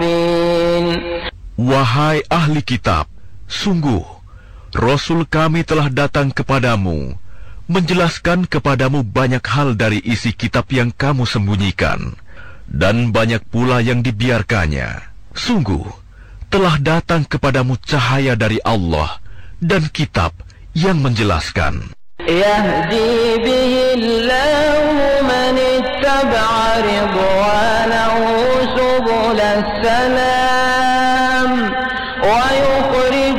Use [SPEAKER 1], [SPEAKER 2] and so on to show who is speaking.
[SPEAKER 1] مبين.
[SPEAKER 2] Wahai ahli kitab, sungguh Rasul kami telah datang kepadamu, menjelaskan kepadamu banyak hal dari isi kitab yang kamu sembunyikan, dan banyak pula yang dibiarkannya. Sungguh, telah datang kepadamu cahaya dari Allah dan kitab yang menjelaskan.
[SPEAKER 1] Yahdi bihillahu man ittaba'a ridwanahu subulas salam.